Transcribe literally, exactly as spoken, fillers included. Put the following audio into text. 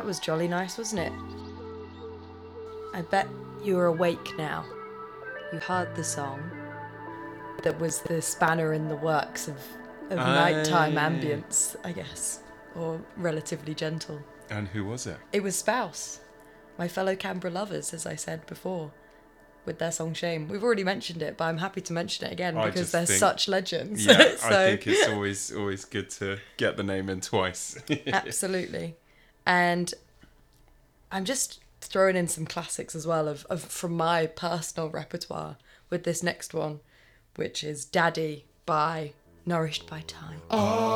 was jolly nice, wasn't it? I bet you're awake now. You heard the song that was the spanner in the works of, of nighttime ambience, I guess, or relatively gentle. And who was it? It was Spouse, my fellow Canberra lovers, as I said before, with their song Shame. We've already mentioned it, but I'm happy to mention it again I because just they're think- such legends. Yeah, So- I think it's always always good to get the name in twice. Absolutely. And I'm just throwing in some classics as well of, of from my personal repertoire with this next one, which is Daddy by Nourished by Time. Oh.